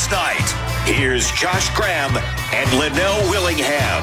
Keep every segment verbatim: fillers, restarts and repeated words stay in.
last night. Here's Josh Graham and Linnell Willingham.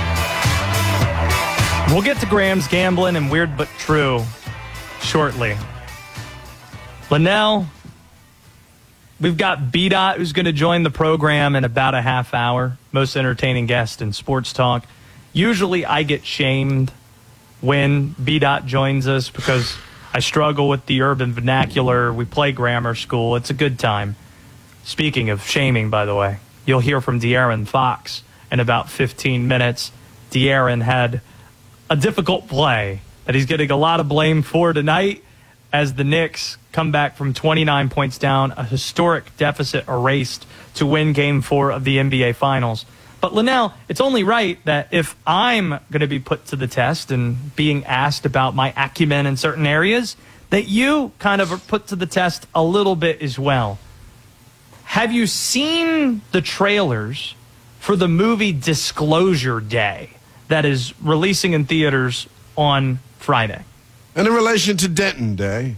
We'll get to Graham's gambling and Weird But True shortly. Linnell, we've got B-Dot who's going to join the program in about a half hour. Most entertaining guest in sports talk. Usually I get shamed when B-Dot joins us because I struggle with the urban vernacular. We play grammar school. It's a good time. Speaking of shaming, by the way, you'll hear from De'Aaron Fox in about fifteen minutes. De'Aaron had a difficult play that he's getting a lot of blame for tonight as the Knicks come back from twenty-nine points down, a historic deficit erased to win Game four of the N B A Finals. But, Linnell, it's only right that if I'm going to be put to the test and being asked about my acumen in certain areas, that you kind of are put to the test a little bit as well. Have you seen the trailers for the movie Disclosure Day that is releasing in theaters on Friday? And in relation to Denton Day?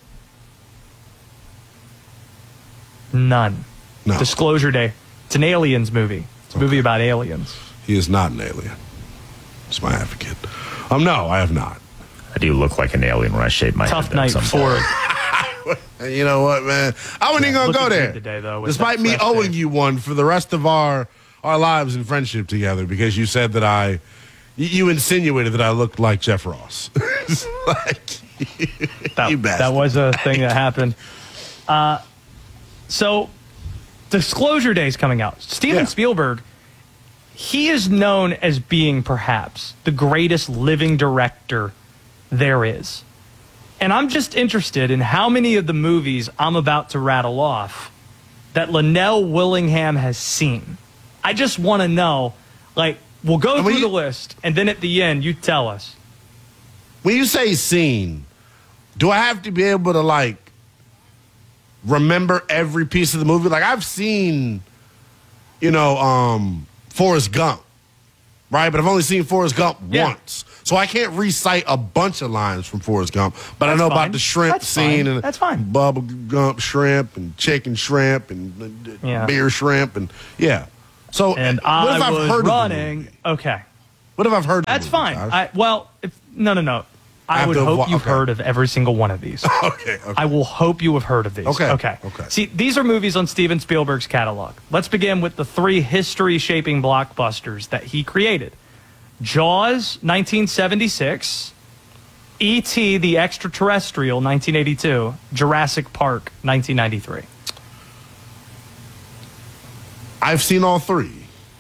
None. No. Disclosure Day. It's an aliens movie. It's a Okay. movie about aliens. He is not an alien. It's my advocate. Um, no, I have not. I do look like an alien when I shave my Tough head. night Some- for And you know what, man? I wasn't even going to looking go there. good today, though, with Despite that me fresh owing day. you one for the rest of our our lives and friendship together because you said that I, you, you insinuated that I looked like Jeff Ross. It's like, that, you bastard. that was a thing that happened. Uh, so, Disclosure Day is coming out. Steven Yeah. Spielberg, he is known as being perhaps the greatest living director there is. And I'm just interested in how many of the movies I'm about to rattle off that Linnell Willingham has seen. I just want to know, like, we'll go And when through you- the list, and then at the end, you tell us. When you say scene, do I have to be able to, like, remember every piece of the movie? Like, I've seen, you know, um, Forrest Gump, right? But I've only seen Forrest Gump Yeah. once. So I can't recite a bunch of lines from Forrest Gump. But That's I know fine. about the shrimp That's scene. fine. And That's fine. Bubba Gump shrimp and chicken shrimp and uh, Yeah. beer shrimp. And, yeah. So And what I if I've was heard running. Of the movie? Okay. What if I've heard That's of the movie, fine. Josh? I, well, if, no, no, no. I I have would to hope avo- you've okay. heard of every single one of these. okay, okay. I will hope you have heard of these. Okay, Okay. okay. See, these are movies on Steven Spielberg's catalog. Let's begin with the three history-shaping blockbusters that he created. Jaws, nineteen seventy-six. E T the Extraterrestrial, nineteen eighty-two. Jurassic Park, nineteen ninety-three. I've seen all three.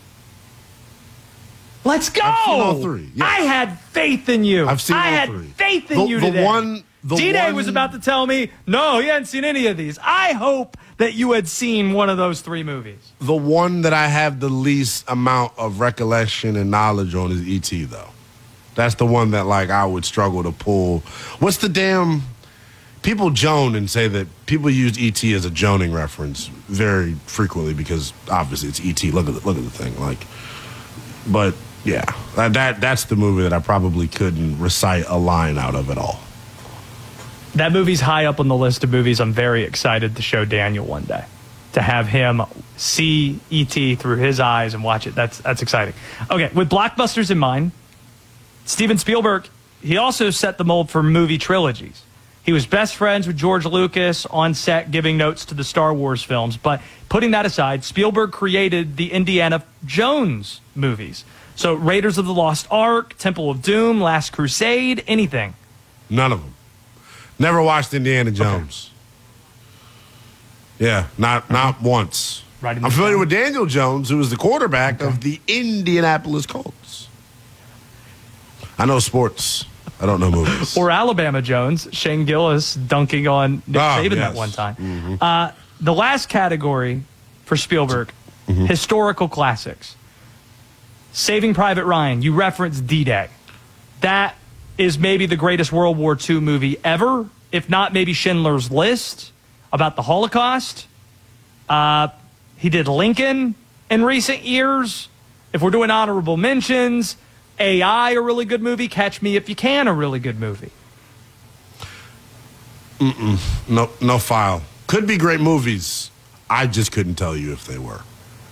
Let's go! I've seen all three, yes. I had faith in you. I've seen I all had three. faith in The- you the today. one- the D-Day one- was about to tell me, no, he hadn't seen any of these. I hope that you had seen one of those three movies. The one that I have the least amount of recollection and knowledge on is E T, though. That's the one that, like, I would struggle to pull. What's the damn... People joan and say that people use E T as a joning reference very frequently because, obviously, it's E T. Look at the, look at the thing. Like, but, yeah. That, that That's the movie that I probably couldn't recite a line out of at all. That movie's high up on the list of movies I'm very excited to show Daniel one day. To have him see E T through his eyes and watch it. That's, that's exciting. Okay, with blockbusters in mind, Steven Spielberg, he also set the mold for movie trilogies. He was best friends with George Lucas on set giving notes to the Star Wars films. But putting that aside, Spielberg created the Indiana Jones movies. So Raiders of the Lost Ark, Temple of Doom, Last Crusade, anything. None of them. Never watched Indiana Jones. Yeah, not not once. Writing I'm this familiar down. with Daniel Jones, who was the quarterback of the Indianapolis Colts. I know sports. I don't know movies. Or Alabama Jones, Shane Gillis dunking on Nick Ah, Saban yes. that one time. Uh, the last category for Spielberg, historical classics. Saving Private Ryan, you referenced D-Day. That is maybe the greatest World War Two movie ever, if not maybe Schindler's List, about the Holocaust. Uh, he did Lincoln in recent years. If we're doing honorable mentions, A I, a really good movie. Catch Me If You Can, a really good movie. No, no file. Could be great movies. I just couldn't tell you if they were.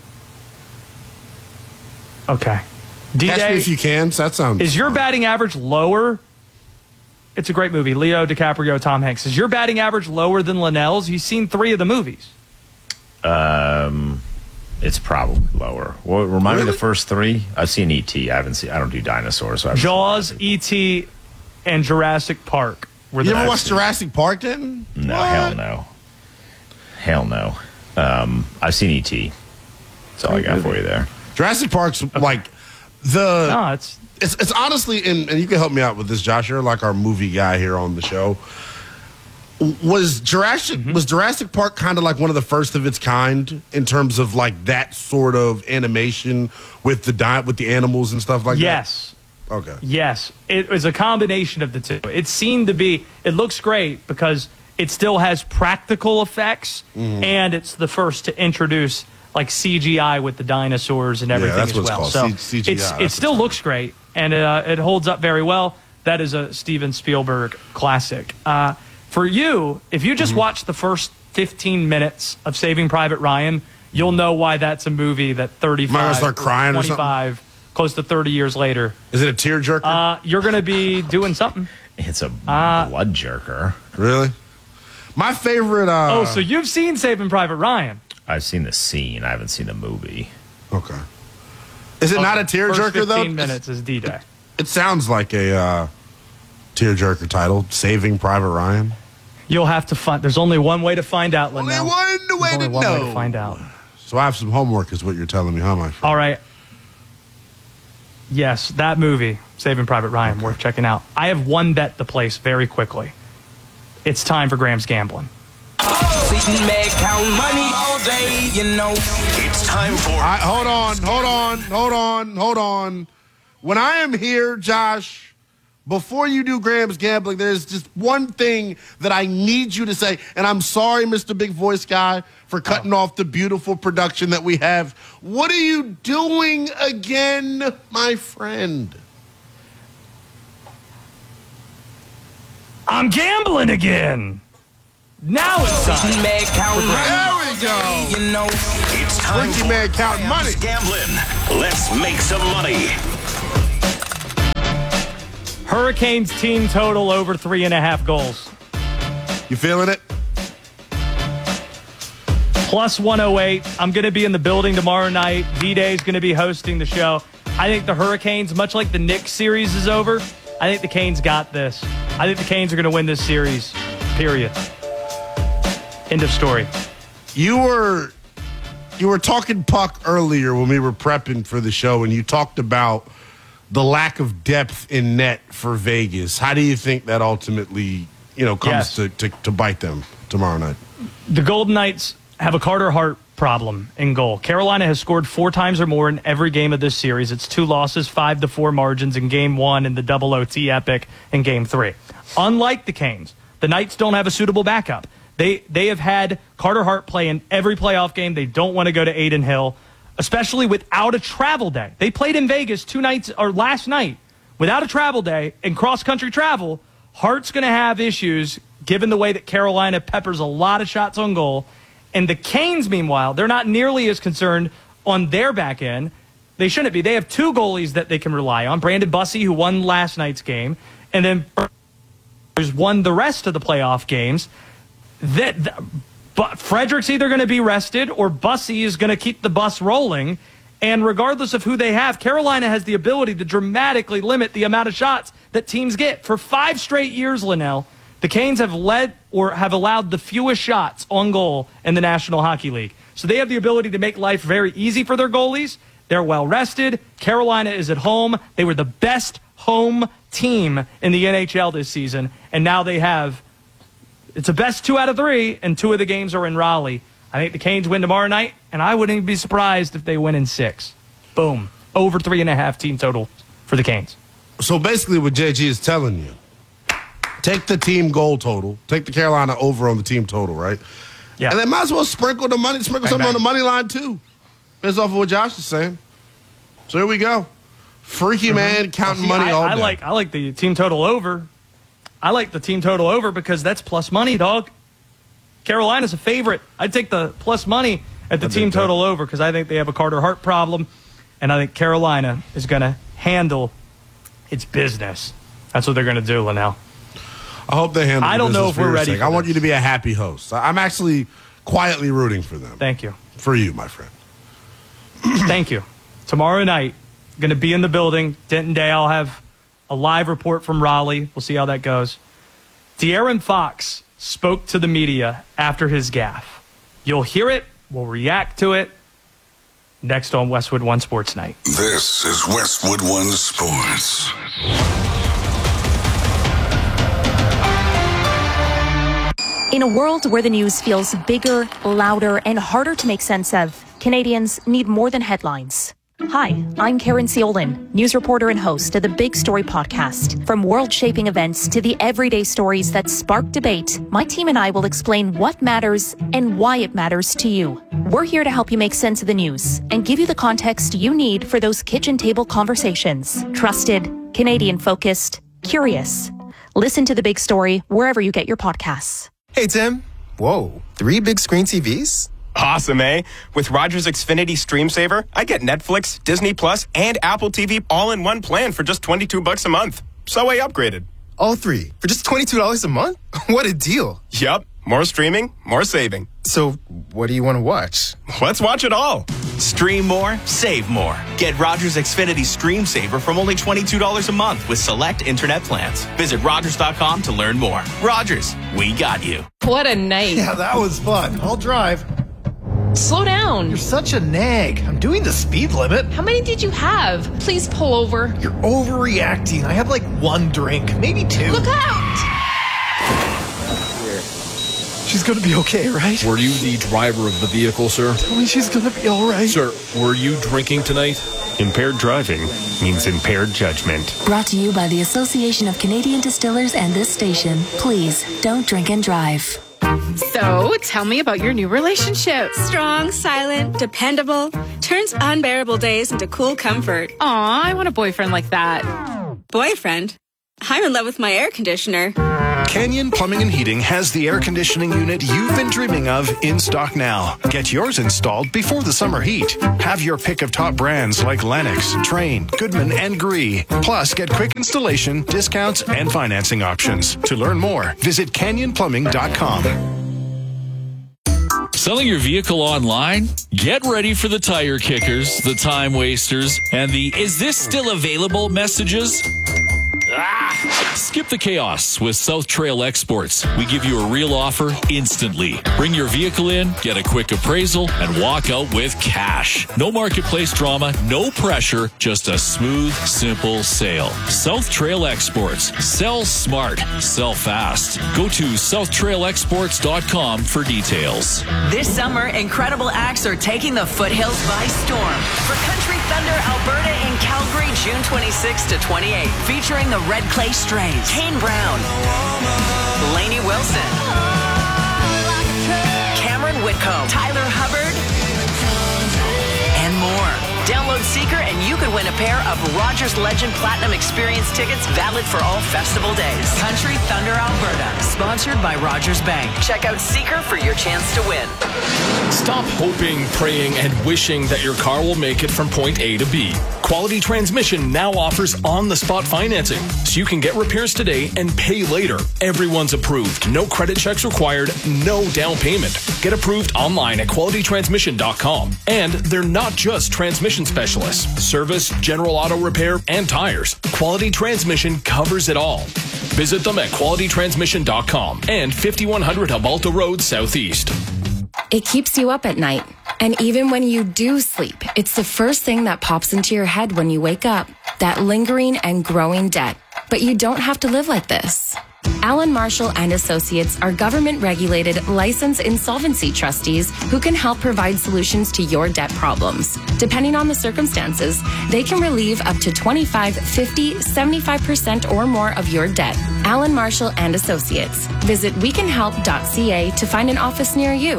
Okay. Catch Me D-Day, If You Can. So that sounds. is your fun. batting average lower? It's a great movie. Leo DiCaprio, Tom Hanks. Is your batting average lower than Linnell's? You've seen three of the movies. Um, it's probably lower. Well, remind me Really? of the first three. I've seen E T. I haven't seen. I don't do dinosaurs. So I haven't Jaws, seen E T, and Jurassic Park were the You ever best. watched Jurassic Park then? No, What? hell no. Hell no. Um, I've seen E T. That's all I got for you there. Jurassic Park's like the. No, it's It's it's honestly, and, and you can help me out with this, Josh. You're like our movie guy here on the show. Was Jurassic Mm-hmm. was Jurassic Park kind of like one of the first of its kind in terms of like that sort of animation with the di- with the animals and stuff like yes. that? Okay. Yes, it was a combination of the two. It seemed to be, it looks great because it still has practical effects, Mm-hmm. and it's the first to introduce like C G I with the dinosaurs and everything that's as what it's well. called, So C- CGI, it's, that's it still what's looks great, and uh, it holds up very well. That is a Steven Spielberg classic. Uh, for you, if you just Mm-hmm. watch the first fifteen minutes of Saving Private Ryan, you'll know why that's a movie that thirty-five, Am I gonna start crying or something? twenty-five, close to thirty years later, Is it a tearjerker? uh, you're going to be doing something. It's a Uh, blood jerker. really? My favorite. Uh, Oh, so you've seen Saving Private Ryan? I've seen the scene. I haven't seen the movie. okay. Is it not a Okay, first tearjerker though? fifteen minutes is D-Day. It sounds like a uh, tearjerker title, Saving Private Ryan. You'll have to find. There's only one way to find out, Only Linnell. one There's way only to one way know. to find out. So I have some homework, is what you're telling me, huh, my friend? All right. Yes, that movie, Saving Private Ryan, worth checking out. I have one bet to place very quickly. It's time for Graham's Gambling. Sitting back counting money all day, you know. It's time for I, hold on, hold on, hold on, hold on. When I am here, Josh, before you do Graham's Gambling, there's just one thing that I need you to say. And I'm sorry, Mister Big Voice Guy, for cutting off the beautiful production that we have. What are you doing again, my friend? I'm gambling again. Now it's time. Sitting back counting money There all we go. day, you know. It's time Ricky for Man counting money. Graham's Gambling. Let's make some money. Hurricanes team total over three and a half goals. You feeling it? Plus one oh eight. I'm going to be in the building tomorrow night. D-Day is going to be hosting the show. I think the Hurricanes, much like the Knicks series is over, I think the Canes got this. I think the Canes are going to win this series, period. End of story. You were you were talking puck earlier when we were prepping for the show, and you talked about the lack of depth in net for Vegas. How do you think that ultimately, you know, comes Yes. to, to, to bite them tomorrow night? The Golden Knights have a Carter Hart problem in goal. Carolina has scored four times or more in every game of this series. It's two losses, five to four margins in game one and the double O T epic in game three. Unlike the Canes, the Knights don't have a suitable backup. They they have had Carter Hart play in every playoff game. They don't want to go to Adin Hill, especially without a travel day. They played in Vegas two nights or last night without a travel day and cross-country travel. Hart's going to have issues given the way that Carolina peppers a lot of shots on goal. And the Canes, meanwhile, they're not nearly as concerned on their back end. They shouldn't be. They have two goalies that they can rely on. Brandon Bussey, who won last night's game, and then who's won the rest of the playoff games. That, that but Frederick's either going to be rested or Bussey is going to keep the bus rolling. And regardless of who they have, Carolina has the ability to dramatically limit the amount of shots that teams get. For five straight years, Linnell, the Canes have led or have allowed the fewest shots on goal in the National Hockey League. So they have the ability to make life very easy for their goalies. They're well rested. Carolina is at home. They were the best home team in the N H L this season. And now they have, it's a best two out of three, and two of the games are in Raleigh. I think the Canes win tomorrow night, and I wouldn't even be surprised if they win in six. Boom. Over three and a half team total for the Canes. So basically what J G is telling you, take the team goal total, take the Carolina over on the team total, right? Yeah. And they might as well sprinkle the money, sprinkle Bang, something bang. on the money line too. Based off of what Josh is saying. So here we go. Freaky man counting See, money I, all day. I like I like the team total over. I like the team total over because that's plus money, dog. Carolina's a favorite. I'd take the plus money at the I team think that- total over because I think they have a Carter Hart problem, and I think Carolina is going to handle its business. That's what they're going to do, Linnell. I hope they handle. I don't the know business if for we're your ready sake. for I want this. you to be a happy host. I- I'm actually quietly rooting for them. Thank you. For you, my friend. Thank you. Tomorrow night, going to be in the building. Denton Day, I'll have a live report from Raleigh. We'll see how that goes. De'Aaron Fox spoke to the media after his gaffe. You'll hear it. We'll react to it next on Westwood One Sports Night. This is Westwood One Sports. In a world where the news feels bigger, louder, and harder to make sense of, Canadians need more than headlines. Hi, I'm Karen Ciolin, news reporter and host of the Big Story podcast. From world-shaping events to the everyday stories that spark debate, my team and I will explain what matters and why it matters to you. We're here to help you make sense of the news and give you the context you need for those kitchen table conversations. Trusted, Canadian-focused, curious. Listen to The Big Story wherever you get your podcasts. Hey, Tim. Whoa, three big screen T Vs? Awesome, eh? With Rogers Xfinity Stream Saver, I get Netflix, Disney Plus, and Apple T V all in one plan for just twenty-two bucks a month. So I upgraded. All three for just twenty-two dollars a month? What a deal. Yup. More streaming, more saving. So, what do you want to watch? Let's watch it all. Stream more, save more. Get Rogers Xfinity Stream Saver from only twenty-two dollars a month with select internet plans. Visit Rogers dot com to learn more. Rogers, we got you. What a night. Yeah, that was fun. I'll drive. Slow down. You're such a nag. I'm doing the speed limit. How many did you have? Please pull over. You're overreacting. I had like one drink, maybe two. Look out! She's gonna be okay, right? Were you the driver of the vehicle, sir? Tell me she's gonna be all right. Sir, were you drinking tonight? Impaired driving means impaired judgment. Brought to you by the Association of Canadian Distillers and this station. Please, don't drink and drive. So, tell me about your new relationship. Strong, silent, dependable, turns unbearable days into cool comfort. Aw, I want a boyfriend like that. Boyfriend? I'm in love with my air conditioner. Canyon Plumbing and Heating has the air conditioning unit you've been dreaming of in stock now. Get yours installed before the summer heat. Have your pick of top brands like Lennox, Trane, Goodman, and Gree. Plus, get quick installation, discounts, and financing options. To learn more, visit canyon plumbing dot com. Selling your vehicle online? Get ready for the tire kickers, the time wasters, and the "is this still available" messages. Ah! Skip the chaos with South Trail Exports. We give you a real offer instantly. Bring your vehicle in, get a quick appraisal, and walk out with cash. No marketplace drama, no pressure, just a smooth, simple sale. South Trail Exports. Sell smart. Sell fast. Go to south trail exports dot com for details. This summer, incredible acts are taking the foothills by storm. For Country Thunder Alberta in Calgary, June twenty-sixth to twenty-eighth, featuring the Red Clay Strays, Kane Brown, Lainey Wilson, Cameron Whitcomb, Tyler Hubbard, and more. Download Seeker and you could win a pair of Rogers Legend Platinum Experience tickets valid for all festival days. Country Thunder Alberta, sponsored by Rogers Bank. Check out Seeker for your chance to win. Stop hoping, praying, and wishing that your car will make it from point A to B. Quality Transmission now offers on-the-spot financing, so you can get repairs today and pay later. Everyone's approved. No credit checks required, no down payment. Get approved online at quality transmission dot com. And they're not just transmission specialists. Service, general auto repair, and tires. Quality Transmission covers it all. Visit them at quality transmission dot com and fifty-one hundred Hubalta Road Southeast. It keeps you up at night. And even when you do sleep, it's the first thing that pops into your head when you wake up. That lingering and growing debt. But you don't have to live like this. Allen Marshall and Associates are government-regulated, licensed insolvency trustees who can help provide solutions to your debt problems. Depending on the circumstances, they can relieve up to twenty-five, fifty, seventy-five percent or more of your debt. Allen Marshall and Associates. Visit we can help dot c a to find an office near you.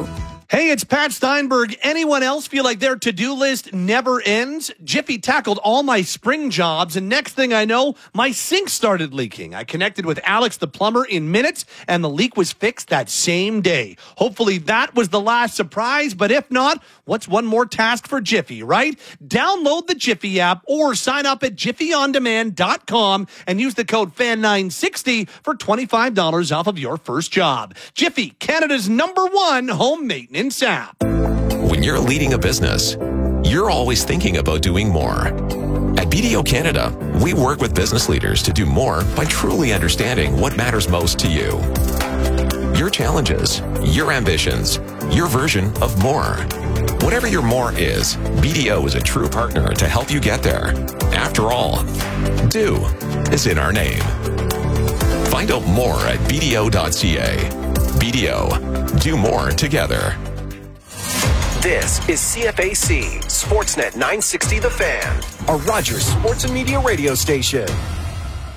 Hey, it's Pat Steinberg. Anyone else feel like their to-do list never ends? Jiffy tackled all my spring jobs, and next thing I know, my sink started leaking. I connected with Alex the plumber in minutes, and the leak was fixed that same day. Hopefully that was the last surprise, but if not, what's one more task for Jiffy, right? Download the Jiffy app or sign up at jiffy on demand dot com and use the code F A N nine sixty for twenty-five dollars off of your first job. Jiffy, Canada's number one home maintenance app. When you're leading a business, you're always thinking about doing more. At B D O Canada, we work with business leaders to do more by truly understanding what matters most to you. Your challenges, your ambitions, your version of more. Whatever your more is, B D O is a true partner to help you get there. After all, do is in our name. Find out more at b d o dot c a. B D O, do more together. This is C F A C, Sportsnet nine sixty The Fan, a Rogers Sports and Media radio station.